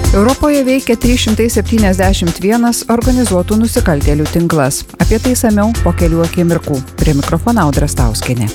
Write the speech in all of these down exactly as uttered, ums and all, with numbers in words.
Europoje veikia trys šimtai septyniasdešimt vienas organizuotų nusikaltėlių tinklas. Apie tai išsamiau po kelių akimirkų. Prie mikrofono Audra Stauskienė.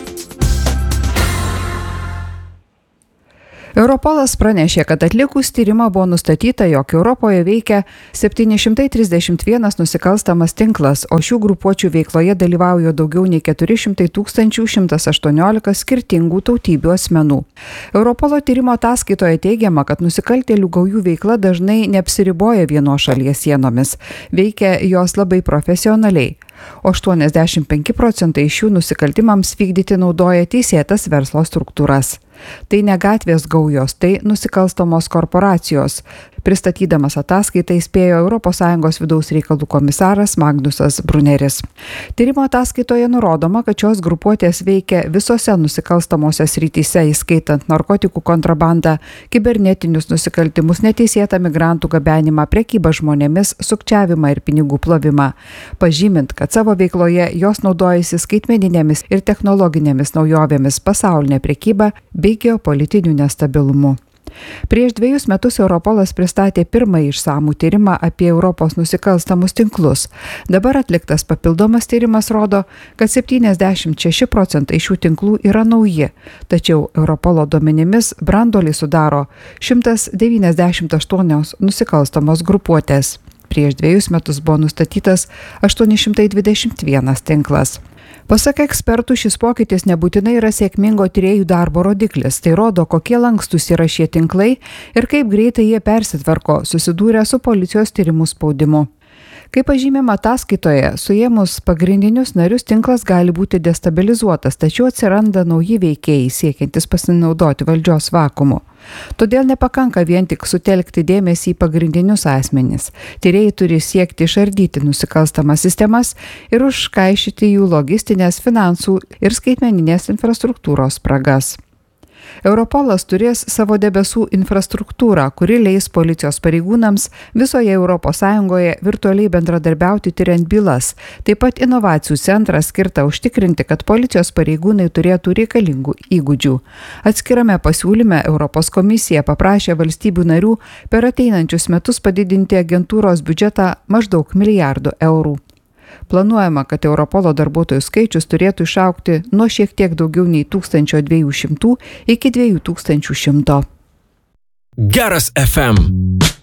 Europolas pranešė, kad atlikus tyrimą buvo nustatyta, jog Europoje veikia septyni šimtai trisdešimt vienas nusikalstamas tinklas, o šių grupuočių veikloje dalyvauja daugiau nei keturi šimtai tūkstančių šimtas aštuoniolika skirtingų tautybių asmenų. Europolo tyrimo ataskaitoje teigiama, kad nusikaltėlių gaujų veikla dažnai neapsiriboja vienos šalies sienomis, veikia jos labai profesionaliai. O aštuoniasdešimt penki procentai šių nusikaltimams vykdyti naudoja teisėtas verslo struktūras. Tai ne gatvės gaujos, tai nusikalstamos korporacijos. Pristatydamas ataskaitą įspėjo Europos Sąjungos vidaus reikalų komisaras Magnusas Brunneris. Tyrimo ataskaitoje nurodoma, kad šios grupuotės veikia visose nusikalstamose srityse, įskaitant narkotikų kontrabandą, kibernetinius nusikaltimus, neteisėtą migrantų gabenimą, prekybą žmonėmis, sukčiavimą ir pinigų plovimą. Pažymint, kad savo veikloje jos naudojasi skaitmeninėmis ir technologinėmis naujovėmis, pasaulinė prekyba bei geopolitiniu nestabilumu. Prieš dviejus metus Europolas pristatė pirmąjį išsamų tyrimą apie Europos nusikalstamus tinklus. Dabar atliktas papildomas tyrimas rodo, kad septyniasdešimt šeši procentai šių tinklų yra nauji, tačiau Europolo duomenimis branduolį sudaro šimtas devyniasdešimt aštuonios nusikalstamos grupuotės. Prieš dviejus metus buvo nustatytas aštuoni šimtai dvidešimt vienas tinklas. Pasak ekspertų, šis pokytis nebūtinai yra sėkmingo tyrėjų darbo rodiklis. Tai rodo, kokie lankstus yra šie tinklai ir kaip greitai jie persitvarko, susidūrę su policijos tyrimų spaudimu. Kaip pažymima ataskaitoje, suėmus pagrindinius narius tinklas gali būti destabilizuotas, tačiau atsiranda nauji veikėjai siekiantis pasinaudoti valdžios vakumu. Todėl nepakanka vien tik sutelkti dėmesį į pagrindinius asmenis. Tyrėjai turi siekti išardyti nusikalstamas sistemas ir užkaišyti jų logistinės, finansų ir skaitmeninės infrastruktūros spragas. Europolas turės savo debesų infrastruktūrą, kuri leis policijos pareigūnams visoje Europos Sąjungoje virtualiai bendradarbiauti tyriant bylas. Taip pat inovacijų centras skirta užtikrinti, kad policijos pareigūnai turėtų reikalingų įgūdžių. Atskirame pasiūlyme Europos komisija paprašė valstybių narių per ateinančius metus padidinti agentūros biudžetą maždaug milijardu eurų. Planuojama, kad Europolo darbuotojų skaičius turėtų išaugti nuo šiek tiek daugiau nei tūkstančio dviejų šimtų iki dviejų tūkstančių šimto. Geras F M.